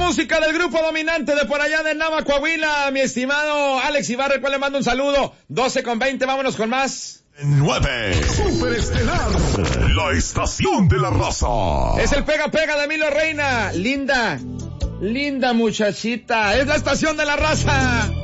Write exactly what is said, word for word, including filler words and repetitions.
música del grupo dominante de por allá de Nava, Coahuila, mi estimado Alex Ibarra, cual le mando un saludo. doce con veinte, vámonos con más. nueve. Superestelar. La estación de la raza. Es el pega pega de Emilio Reina. Linda, linda muchachita. Es la estación de la raza.